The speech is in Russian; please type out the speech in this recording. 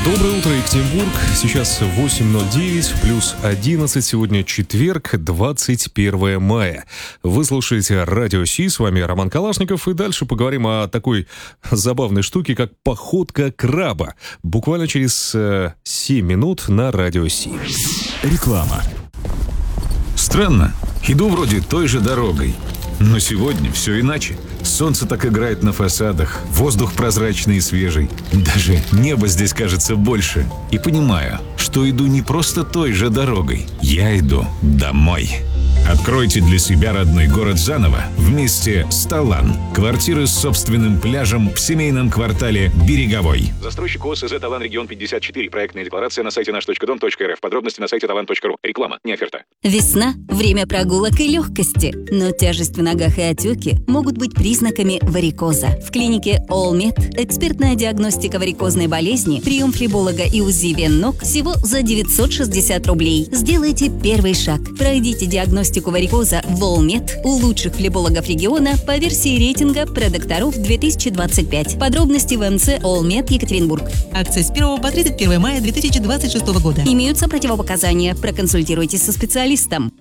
Доброе утро, Екатеринбург. Сейчас 8:09, плюс 11. Сегодня четверг, 21 мая. Вы слушаете Радио Си, с вами Роман Калашников. И дальше поговорим о такой забавной штуке, как походка краба. Буквально через 7 минут на Радио Си. Реклама. Странно, иду вроде той же дорогой. Но сегодня все иначе. Солнце так играет на фасадах, воздух прозрачный и свежий. Даже небо здесь кажется больше. И понимаю, что иду не просто той же дорогой. Я иду домой. Откройте для себя родной город заново вместе с Талан. Квартиры с собственным пляжем в семейном квартале Береговой. Застройщик ОСЗ Талан Регион 54. Проектная декларация на сайте наш.дом.рф. Подробности на сайте talan.ru. Реклама, не оферта. Весна – время прогулок и легкости, но тяжесть в ногах и отеки могут быть признаками варикоза. В клинике All-Med экспертная диагностика варикозной болезни, прием флеболога и УЗИ вен ног всего за 960 рублей. Сделайте первый шаг. Пройдите диагностику варикоза в All-Med у лучших флебологов региона по версии рейтинга продокторов 2025. Подробности в МЦ All-Med Екатеринбург. Акция с 1 по 31 мая 2026 года. Имеются противопоказания. Проконсультируйтесь со специалистом.